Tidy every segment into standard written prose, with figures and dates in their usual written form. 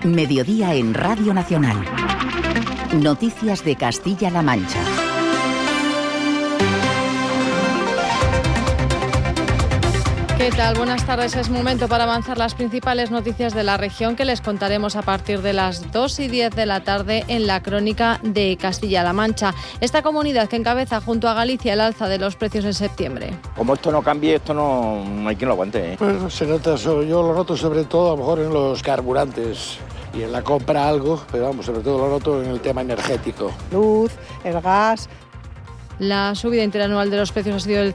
Mediodía en Radio Nacional. Noticias de Castilla-La Mancha. ¿Qué tal? Buenas tardes. Es momento para avanzar las principales noticias de la región que les contaremos a partir de las 2:10 de la tarde en la crónica de Castilla-La Mancha. Esta comunidad que encabeza junto a Galicia el alza de los precios en septiembre. Como esto no cambie, esto no hay quien lo aguante, ¿eh? Pues se nota, yo lo noto sobre todo a lo mejor en los carburantes y en la compra algo, pero vamos, sobre todo lo noto en el tema energético. Luz, el gas. La subida interanual de los precios ha sido del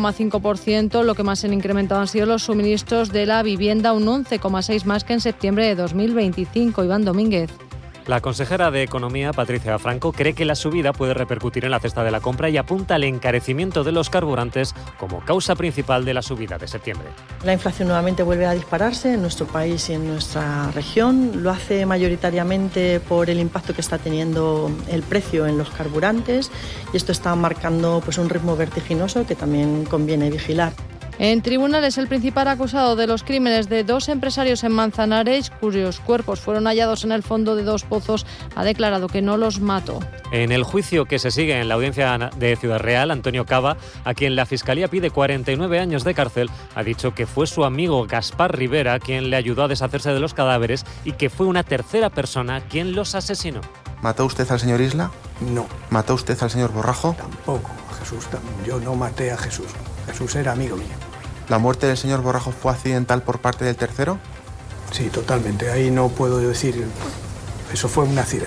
5,5%, lo que más se han incrementado han sido los suministros de la vivienda, un 11,6% más que en septiembre de 2025. Iván Domínguez. La consejera de Economía, Patricia Franco, cree que la subida puede repercutir en la cesta de la compra y apunta al encarecimiento de los carburantes como causa principal de la subida de septiembre. La inflación nuevamente vuelve a dispararse en nuestro país y en nuestra región. Lo hace mayoritariamente por el impacto que está teniendo el precio en los carburantes y esto está marcando un ritmo vertiginoso que también conviene vigilar. En tribunales, el principal acusado de los crímenes de 2 empresarios en Manzanares, cuyos cuerpos fueron hallados en el fondo de 2 pozos, ha declarado que no los mató. En el juicio que se sigue en la audiencia de Ciudad Real, Antonio Cava, a quien la Fiscalía pide 49 años de cárcel, ha dicho que fue su amigo Gaspar Rivera quien le ayudó a deshacerse de los cadáveres y que fue una tercera persona quien los asesinó. ¿Mató usted al señor Isla? No. ¿Mató usted al señor Borrajo? Tampoco, Jesús. Yo no maté a Jesús. Jesús era amigo mío. ¿La muerte del señor Borrajo fue accidental por parte del tercero? Sí, totalmente. Ahí no puedo decir... Eso fue un accidente.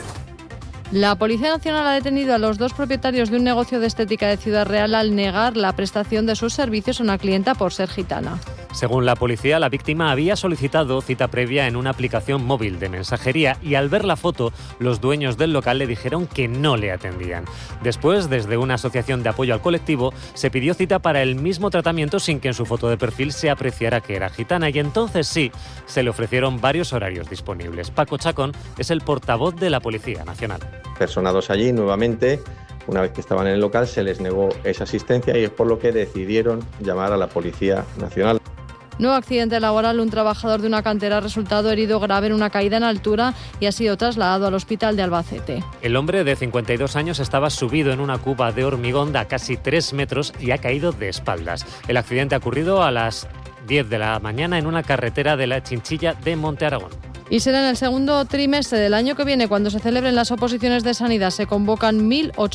La Policía Nacional ha detenido a los 2 propietarios de un negocio de estética de Ciudad Real al negar la prestación de sus servicios a una clienta por ser gitana. Según la policía, la víctima había solicitado cita previa en una aplicación móvil de mensajería y al ver la foto, los dueños del local le dijeron que no le atendían. Después, desde una asociación de apoyo al colectivo, se pidió cita para el mismo tratamiento sin que en su foto de perfil se apreciara que era gitana y entonces sí, se le ofrecieron varios horarios disponibles. Paco Chacón es el portavoz de la Policía Nacional. Personados allí nuevamente, una vez que estaban en el local, se les negó esa asistencia y es por lo que decidieron llamar a la Policía Nacional. Nuevo accidente laboral, un trabajador de una cantera ha resultado herido grave en una caída en altura y ha sido trasladado al hospital de Albacete. El hombre de 52 años estaba subido en una cuba de hormigón de a casi 3 metros y ha caído de espaldas. El accidente ha ocurrido a las 10 de la mañana en una carretera de la Chinchilla de Monte Aragón. Y será en el segundo trimestre del año que viene cuando se celebren las oposiciones de sanidad. Se convocan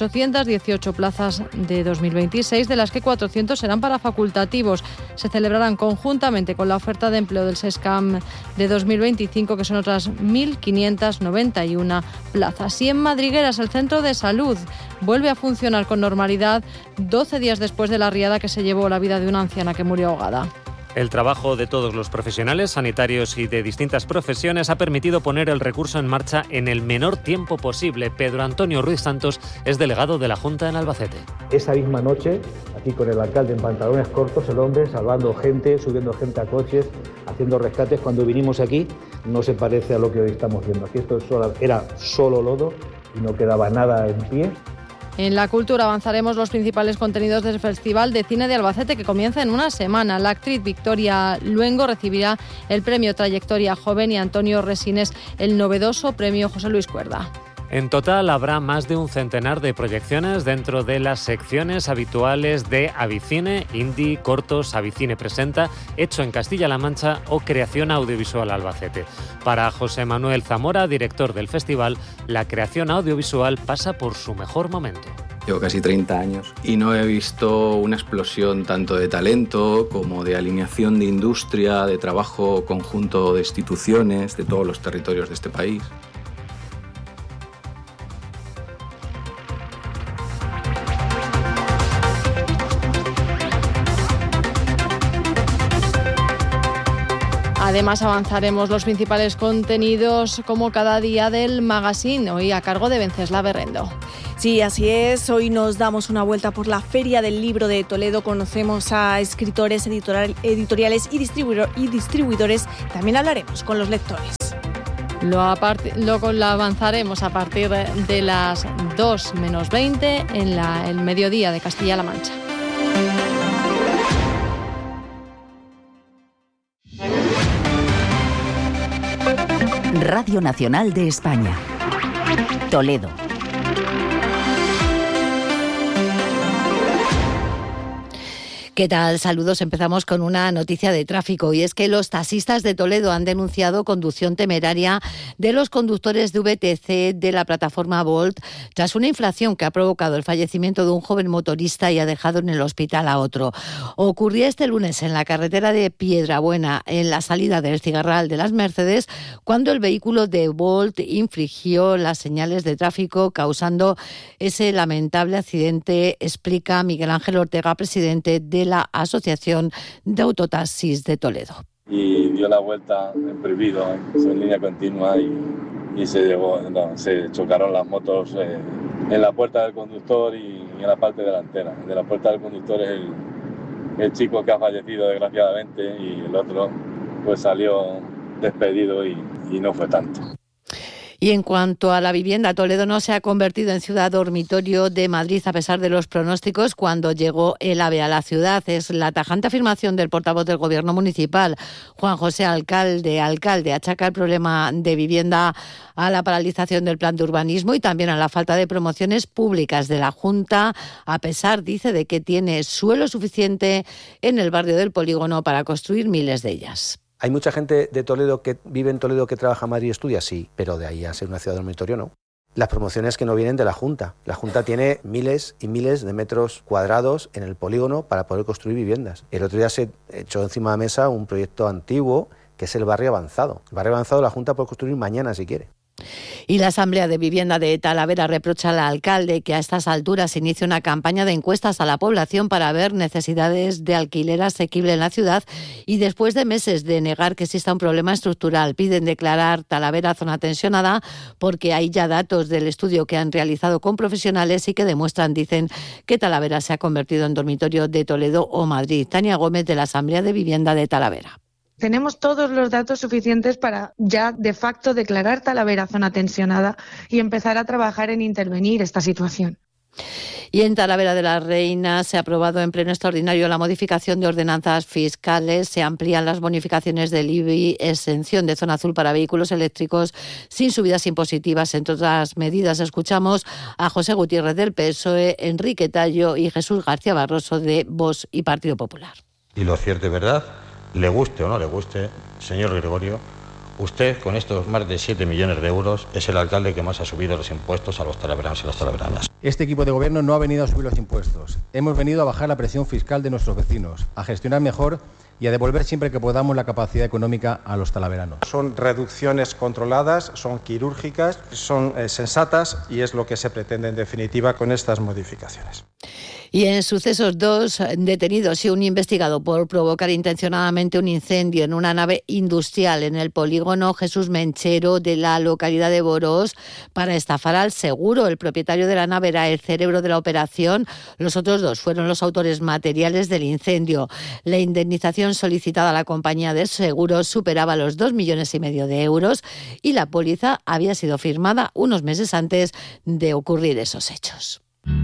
1.818 plazas de 2026, de las que 400 serán para facultativos. Se celebrarán conjuntamente con la oferta de empleo del SESCAM de 2025, que son otras 1.591 plazas. Y en Madrigueras, el centro de salud vuelve a funcionar con normalidad 12 días después de la riada que se llevó la vida de una anciana que murió ahogada. El trabajo de todos los profesionales sanitarios y de distintas profesiones ha permitido poner el recurso en marcha en el menor tiempo posible. Pedro Antonio Ruiz Santos es delegado de la Junta en Albacete. Esa misma noche, aquí con el alcalde en pantalones cortos, el hombre salvando gente, subiendo gente a coches, haciendo rescates. Cuando vinimos aquí no se parece a lo que hoy estamos viendo. Aquí esto era solo lodo y no quedaba nada en pie. En la cultura avanzaremos los principales contenidos del Festival de Cine de Albacete, que comienza en una semana. La actriz Victoria Luengo recibirá el premio Trayectoria Joven y Antonio Resines el novedoso premio José Luis Cuerda. En total habrá más de un centenar de proyecciones dentro de las secciones habituales de Avicine, Indie, Cortos, Avicine Presenta, Hecho en Castilla-La Mancha o Creación Audiovisual Albacete. Para José Manuel Zamora, director del festival, la creación audiovisual pasa por su mejor momento. Llevo casi 30 años y no he visto una explosión tanto de talento como de alineación de industria, de trabajo conjunto de instituciones de todos los territorios de este país. Además, avanzaremos los principales contenidos como cada día del magazine, hoy a cargo de Venceslao Berrendo. Sí, así es. Hoy nos damos una vuelta por la Feria del Libro de Toledo. Conocemos a escritores, editoriales y distribuidores. También hablaremos con los lectores. Lo avanzaremos a partir de las 2 menos 20 en el mediodía de Castilla-La Mancha. Radio Nacional de España. Toledo. ¿Qué tal? Saludos. Empezamos con una noticia de tráfico y es que los taxistas de Toledo han denunciado conducción temeraria de los conductores de VTC de la plataforma Bolt tras una infracción que ha provocado el fallecimiento de un joven motorista y ha dejado en el hospital a otro. Ocurría este lunes en la carretera de Piedrabuena, en la salida del Cigarral de las Mercedes, cuando el vehículo de Bolt infringió las señales de tráfico, causando ese lamentable accidente, explica Miguel Ángel Ortega, presidente de la Asociación de Autotaxis de Toledo. Y dio la vuelta en prohibido, en línea continua, y se chocaron las motos en la puerta del conductor y en la parte delantera. De la puerta del conductor es el chico que ha fallecido desgraciadamente, y el otro pues salió despedido y no fue tanto. Y en cuanto a la vivienda, Toledo no se ha convertido en ciudad dormitorio de Madrid a pesar de los pronósticos cuando llegó el AVE a la ciudad. Es la tajante afirmación del portavoz del Gobierno municipal, Juan José Alcalde, achaca el problema de vivienda a la paralización del plan de urbanismo y también a la falta de promociones públicas de la Junta, a pesar, dice, de que tiene suelo suficiente en el barrio del Polígono para construir miles de ellas. ¿Hay mucha gente de Toledo que vive en Toledo que trabaja en Madrid y estudia? Sí, pero de ahí a ser una ciudad dormitorio no. Las promociones que no vienen de la Junta. La Junta tiene miles y miles de metros cuadrados en el polígono para poder construir viviendas. El otro día se echó encima de la mesa un proyecto antiguo que es el barrio avanzado. El barrio avanzado la Junta puede construir mañana si quiere. Y la Asamblea de Vivienda de Talavera reprocha al alcalde que a estas alturas inicie una campaña de encuestas a la población para ver necesidades de alquiler asequible en la ciudad y después de meses de negar que exista un problema estructural piden declarar Talavera zona tensionada porque hay ya datos del estudio que han realizado con profesionales y que demuestran, dicen, que Talavera se ha convertido en dormitorio de Toledo o Madrid. Tania Gómez, de la Asamblea de Vivienda de Talavera. Tenemos todos los datos suficientes para ya de facto declarar Talavera zona tensionada y empezar a trabajar en intervenir esta situación. Y en Talavera de la Reina se ha aprobado en pleno extraordinario la modificación de ordenanzas fiscales. Se amplían las bonificaciones del IBI, exención de zona azul para vehículos eléctricos sin subidas impositivas, entre otras medidas. Escuchamos a José Gutiérrez del PSOE, Enrique Tallo y Jesús García Barroso de Vox y Partido Popular. Y lo cierto es verdad, le guste o no le guste, señor Gregorio, usted con estos más de 7 millones de euros es el alcalde que más ha subido los impuestos a los talaveranos y las talaveranas. Este equipo de gobierno no ha venido a subir los impuestos. Hemos venido a bajar la presión fiscal de nuestros vecinos, a gestionar mejor y a devolver siempre que podamos la capacidad económica a los talaveranos. Son reducciones controladas, son quirúrgicas, son sensatas y es lo que se pretende en definitiva con estas modificaciones. Y en sucesos, 2 detenidos y un investigado por provocar intencionadamente un incendio en una nave industrial en el polígono Jesús Menchero de la localidad de Borós para estafar al seguro. El propietario de la nave era el cerebro de la operación. Los otros 2 fueron los autores materiales del incendio. La indemnización solicitada a la compañía de seguros superaba los 2,5 millones de euros y la póliza había sido firmada unos meses antes de ocurrir esos hechos.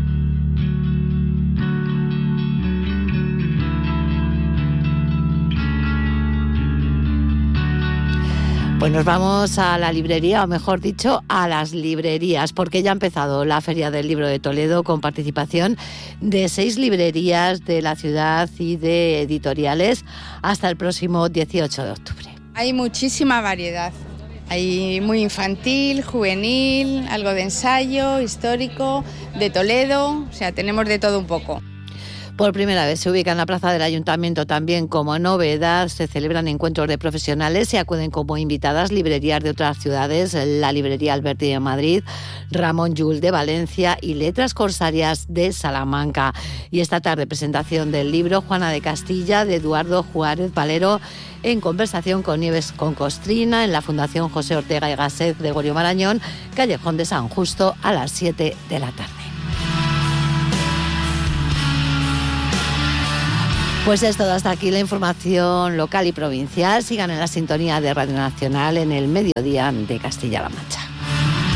Pues nos vamos a la librería, o mejor dicho, a las librerías, porque ya ha empezado la Feria del Libro de Toledo con participación de 6 librerías de la ciudad y de editoriales hasta el próximo 18 de octubre. Hay muchísima variedad. Hay muy infantil, juvenil, algo de ensayo, histórico, de Toledo, o sea, tenemos de todo un poco. Por primera vez se ubica en la plaza del Ayuntamiento también como novedad. Se celebran encuentros de profesionales y acuden como invitadas librerías de otras ciudades, la librería Alberti de Madrid, Ramón Llull de Valencia y Letras Corsarias de Salamanca. Y esta tarde presentación del libro Juana de Castilla de Eduardo Juárez Valero en conversación con Nieves Concostrina en la Fundación José Ortega y Gasset Gregorio Marañón, Callejón de San Justo a las 7 de la tarde. Pues es todo, hasta aquí la información local y provincial. Sigan en la sintonía de Radio Nacional en el mediodía de Castilla-La Mancha.